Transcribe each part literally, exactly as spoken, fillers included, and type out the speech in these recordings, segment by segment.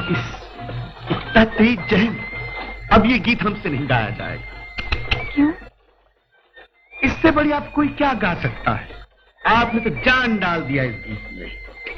इस इतना तेज जहन, अब ये गीत हमसे नहीं गाया जाएगा। क्यों? इससे बड़ी आप कोई क्या गा सकता है? आपने तो जान डाल दिया इस गीत में।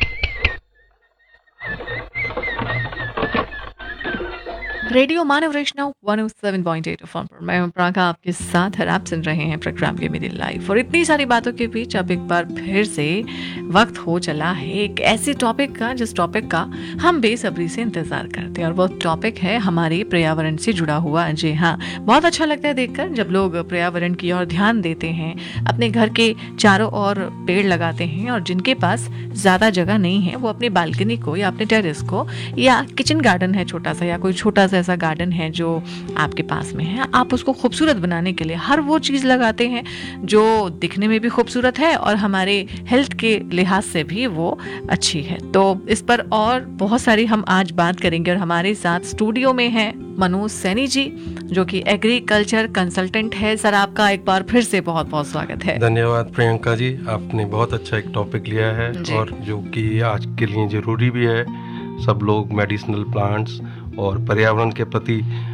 रेडियो मानव वैष्णव one O seven point eight FM पर मैं हूं प्राका आपके साथ और आप सुन रहे हैं प्रोग्राम के मिडिल लाइफ। और इतनी सारी बातों के बीच अब एक बार फिर से वक्त हो चला है एक ऐसे टॉपिक का जिस टॉपिक का हम बेसब्री से इंतजार करते हैं, और वो टॉपिक है हमारे पर्यावरण से जुड़ा हुआ। जी हाँ, बहुत अच्छा लगता है देखकर जब लोग पर्यावरण की ओर ध्यान देते हैं, अपने घर के चारों ओर पेड़ लगाते हैं, और जिनके पास ज्यादा जगह नहीं है वो अपनी बालकनी को या अपने टेरेस को या किचन गार्डन है छोटा सा, या कोई छोटा सा ऐसा गार्डन है जो आपके पास में है, आप उसको खूबसूरत बनाने के लिए हर वो चीज लगाते हैं जो दिखने में भी खूबसूरत है और हमारे हेल्थ के लिहाज से भी वो अच्छी है। तो इस पर और बहुत सारी हम आज बात करेंगे, और हमारे साथ स्टूडियो में है मनोज सैनी जी जो कि एग्रीकल्चर कंसल्टेंट है। सर, आपका एक बार फिर से बहुत बहुत स्वागत है। धन्यवाद प्रियंका जी, आपने बहुत अच्छा एक टॉपिक लिया है और जो कि आज के लिए जरूरी भी है। सब लोग मेडिसिनल प्लांट्स और पर्यावरण के प्रति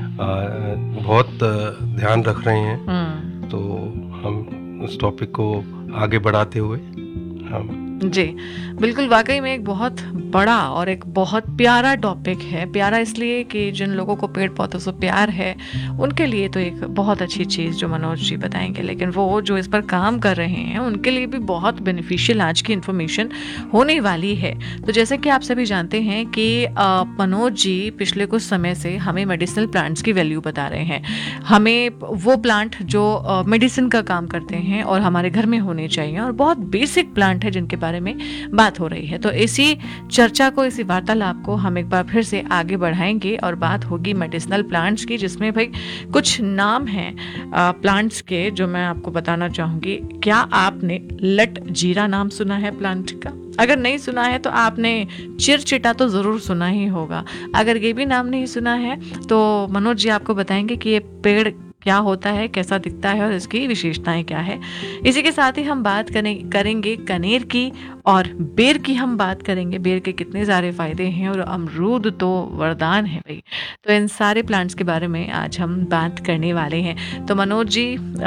बहुत ध्यान रख रहे हैं, तो हम उस टॉपिक को आगे बढ़ाते हुए हम जी बिल्कुल, वाकई में एक बहुत बड़ा और एक बहुत प्यारा टॉपिक है। प्यारा इसलिए कि जिन लोगों को पेड़ पौधों से प्यार है उनके लिए तो एक बहुत अच्छी चीज़ जो मनोज जी बताएंगे, लेकिन वो जो इस पर काम कर रहे हैं उनके लिए भी बहुत बेनिफिशियल आज की इन्फॉर्मेशन होने वाली है। तो जैसे कि आप सभी जानते हैं कि मनोज जी पिछले कुछ समय से हमें मेडिसिनल प्लांट्स की वैल्यू बता रहे हैं, हमें वो प्लांट जो मेडिसिन का काम करते हैं और हमारे घर में होने चाहिए, और बहुत बेसिक प्लांट है जिनके बारे में बात हो रही है। तो इसी चर्चा को, इसी वार्तालाप को हम एक बार फिर से आगे बढ़ाएंगे और बात होगी मेडिसिनल प्लांट्स की, जिसमें भाई कुछ नाम हैं प्लांट्स के जो मैं आपको बताना चाहूंगी। क्या आपने लट जीरा नाम सुना है प्लांट का? अगर नहीं सुना है तो आपने चिरचिटा तो जरूर सुना ही होगा। अगर ये भी नाम नहीं सुना है तो मनोज जी आपको बताएंगे कि ये पेड़ क्या होता है, कैसा दिखता है और इसकी विशेषताएं क्या है। इसी के साथ ही हम बात करेंगे कनेर की और बेर की। हम बात करेंगे बेर के कितने सारे फायदे हैं, और अमरूद तो वरदान है भाई। तो इन सारे प्लांट्स के बारे में आज हम बात करने वाले हैं। तो मनोज जी,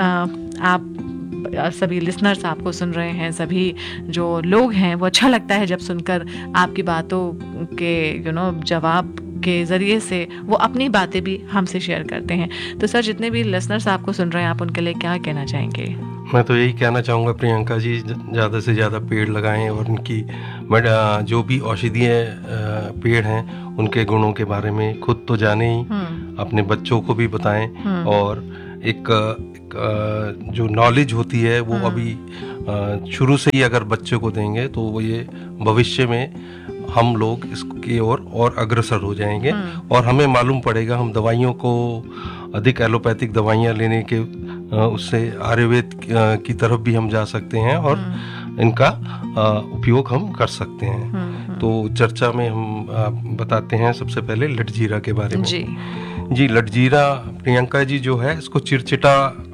आप सभी लिसनर्स आपको सुन रहे हैं, सभी जो लोग हैं वो अच्छा लगता है जब सुनकर आपकी बातों के यू नो जवाब के जरिए से वो अपनी बातें भी हमसे शेयर करते हैं। तो सर, जितने भी लिसनर्स आपको सुन रहे हैं आप उनके लिए क्या कहना चाहेंगे? मैं तो यही कहना चाहूँगा प्रियंका जी, ज़्यादा से ज़्यादा पेड़ लगाएं और उनकी जो भी औषधीय पेड़ हैं उनके गुणों के बारे में खुद तो जाने ही, अपने बच्चों को भी बताएं, और एक, एक जो नॉलेज होती है वो अभी शुरू से ही अगर बच्चे को देंगे तो वो ये भविष्य में हम लोग इसकी ओर और, और अग्रसर हो जाएंगे, और हमें मालूम पड़ेगा हम दवाइयों को अधिक एलोपैथिक दवाइयाँ लेने के उससे आयुर्वेद की तरफ भी हम जा सकते हैं और इनका उपयोग हम कर सकते हैं। तो चर्चा में हम बताते हैं सबसे पहले लटजीरा के बारे में। जी, जी लटजीरा प्रियंका जी जो है इसको चिरचिटा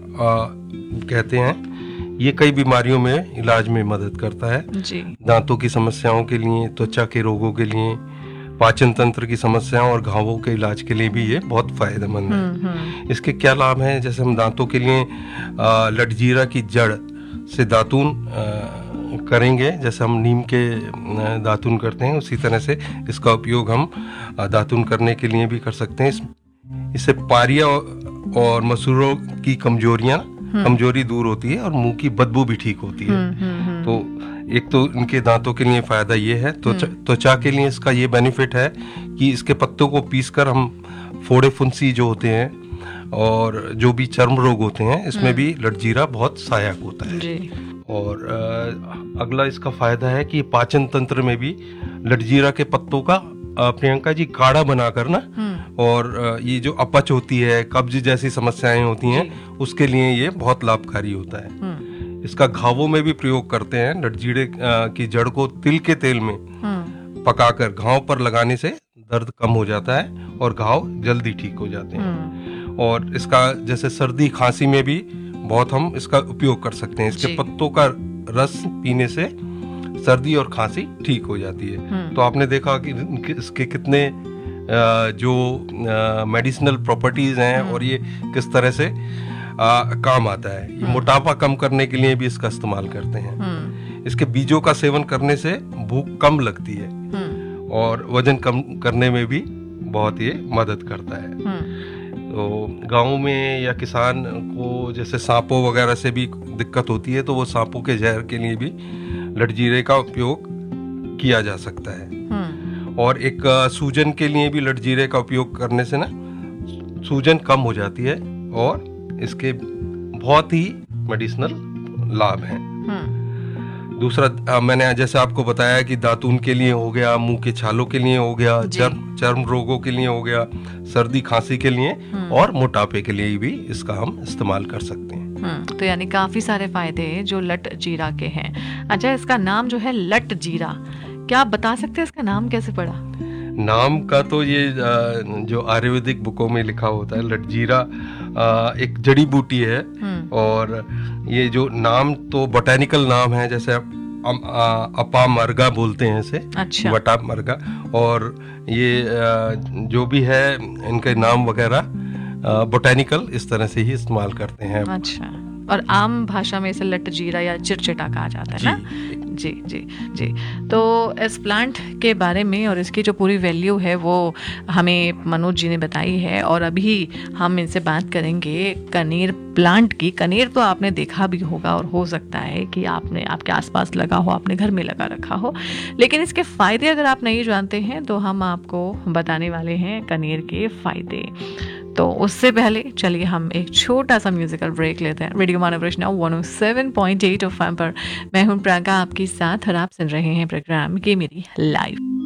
कहते हैं। ये कई बीमारियों में इलाज में मदद करता है जी। दांतों की समस्याओं के लिए, त्वचा के रोगों के लिए, पाचन तंत्र की समस्याओं और घावों के इलाज के लिए भी ये बहुत फायदेमंद है। इसके क्या लाभ हैं? जैसे हम दांतों के लिए लटजीरा की जड़ से दातून करेंगे, जैसे हम नीम के दातून करते हैं उसी तरह से इसका उपयोग हम दातून करने के लिए भी कर सकते हैं। इससे पारिया और मसूरों की कमजोरियां कमजोरी दूर होती है और मुंह की बदबू भी ठीक होती है। तो एक तो इनके दांतों के लिए फायदा ये है। तो त्वचा के लिए इसका ये बेनिफिट है कि इसके पत्तों को पीसकर हम फोड़े फुंसी जो होते हैं और जो भी चर्म रोग होते हैं इसमें भी लटजीरा बहुत सहायक होता है जी। और आ, अगला इसका फायदा है कि पाचन तंत्र में भी लटजीरा के पत्तों का प्रियंका जी काढ़ा बनाकर ना, और ये जो अपच होती है, कब्ज जैसी समस्याएं होती हैं उसके लिए ये बहुत लाभकारी होता है। इसका घावों में भी प्रयोग करते हैं। लटजीरे की जड़ को तिल के तेल में पकाकर घाव पर लगाने से दर्द कम हो जाता है और घाव जल्दी ठीक हो जाते हैं। और इसका जैसे सर्दी खांसी में भी बहुत हम इसका उपयोग कर सकते हैं। इसके पत्तों का रस पीने से सर्दी और खांसी ठीक हो जाती है। तो आपने देखा कि इसके कितने जो मेडिसिनल प्रॉपर्टीज हैं और ये किस तरह से आ, काम आता है। ये मोटापा कम करने के लिए भी इसका इस्तेमाल करते हैं। इसके बीजों का सेवन करने से भूख कम लगती है और वजन कम करने में भी बहुत ये मदद करता है। तो गाँव में या किसान को जैसे सांपों वगैरह से भी दिक्कत होती है, तो वो सांपों के जहर के लिए भी लटजीरे का उपयोग किया जा सकता है। और एक सूजन के लिए भी लटजीरे का उपयोग करने से ना सूजन कम हो जाती है और इसके बहुत ही मेडिसिनल लाभ हैं। दूसरा मैंने जैसे आपको बताया कि दातून के लिए हो गया, मुंह के छालों के लिए हो गया, चर्म चर्म रोगों के लिए हो गया, सर्दी खांसी के लिए और मोटापे के लिए भी इसका हम इस्तेमाल कर सकते हैं। तो यानी काफी सारे फायदे जो लट जीरा के हैं। अच्छा, इसका नाम जो है लट जीरा, क्या आप बता सकते हैं इसका नाम कैसे पड़ा? नाम का तो ये जो आयुर्वेदिक बुकों में लिखा होता है, लटजीरा एक जड़ी बूटी है और ये जो नाम तो बोटेनिकल नाम है, जैसे अपामर्गा बोलते हैं इसे। अच्छा। वटामर्गा। और ये जो भी है इनके नाम वगैरह बोटेनिकल इस तरह से ही इस्तेमाल करते हैं। अच्छा। और आम भाषा में इसे लट जीरा या चिरचिटा कहा जाता है ना? जी जी जी। तो इस प्लांट के बारे में और इसकी जो पूरी वैल्यू है वो हमें मनोज जी ने बताई है। और अभी हम इनसे बात करेंगे कनेर प्लांट की। कनेर तो आपने देखा भी होगा और हो सकता है कि आपने आपके आसपास लगा हो, आपने घर में लगा रखा हो, लेकिन इसके फायदे अगर आप नहीं जानते हैं तो हम आपको बताने वाले हैं कनेर के फायदे। तो उससे पहले चलिए हम एक छोटा सा म्यूजिकल ब्रेक लेते हैं। रेडियो मानव रचना one O seven point eight F M पर मैं हूं प्रियंका आपके साथ और आप सुन रहे हैं प्रोग्राम ये मेरी लाइफ।